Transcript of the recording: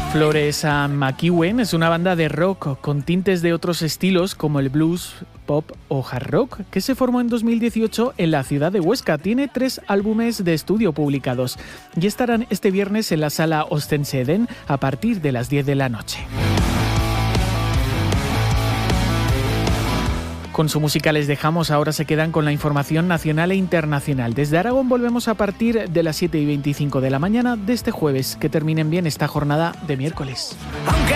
Flores and McEwen es una banda de rock con tintes de otros estilos como el blues, pop o hard rock que se formó en 2018 en la ciudad de Huesca. Tiene 3 álbumes de estudio publicados y estarán este viernes en la sala Ostense-Eden a partir de las 10 de la noche. Con su música les dejamos, ahora se quedan con la información nacional e internacional. Desde Aragón volvemos a partir de las 7:25 de la mañana de este jueves. Que terminen bien esta jornada de miércoles. Aunque